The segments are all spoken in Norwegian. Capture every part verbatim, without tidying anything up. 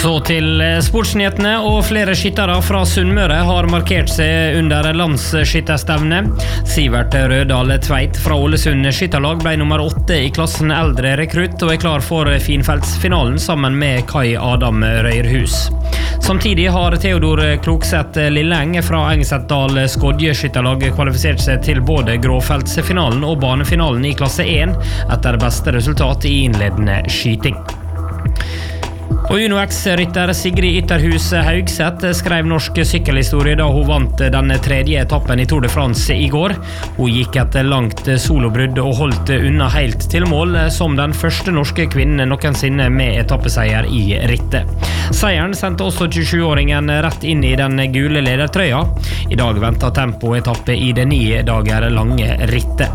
Så til sportsnyhetene, og flere skyttere fra Sunnmøre har markert seg under landsskytterstevne. Sivert Rødal Tveit fra Ålesund skytterlag ble nummer åtte i klassen eldre rekrutt og er klar for finfeltsfinalen sammen med Kai Adam Røyrhus. Samtidig har Theodor Krokseth Lilleng fra Engesetdal Skodje skytterlag kvalifisert seg til både gråfeltsfinalen og banefinalen i klasse én etter beste resultat i innledende skyting. Og Uno X-rytter Sigrid Ytterhus Haugseth skrev norsk sykkelhistorie da hun vant den tredje etappen i Tour de France i går. Hun gikk et langt solobrudd og holdt unna helt til mål som den første norske kvinnen noensinne med etappeseier i rittet. Seieren sendte også tjuesjuåringen rett inn i den gule ledertrøya. I dag venter tempoetappe i det ni dager lange rittet.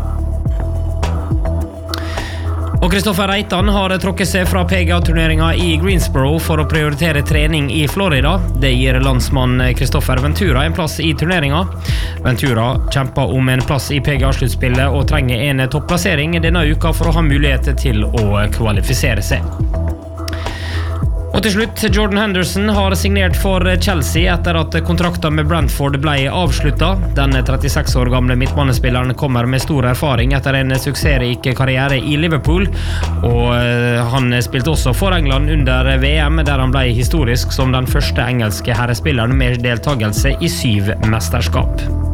Og Kristoffer Reitan har tråkket seg fra P G A-turneringen i Greensboro for å prioritere trening i Florida. Det gir landsmann Kristoffer Ventura en plass i turneringen. Ventura kjemper om en plass i P G A-sluttspillet og trenger en topplassering denne uka for å ha mulighet til å kvalifisere seg. Og til slutt, Jordan Henderson har signert for Chelsea etter at kontrakten med Brentford ble avsluttet. Den trettiseks år gamle midtbanespilleren kommer med stor erfaring etter en suksessrik karriere i Liverpool, og han spilte også for England under V M, der han ble historisk som den første engelske herrespilleren med deltagelse i syv mesterskap.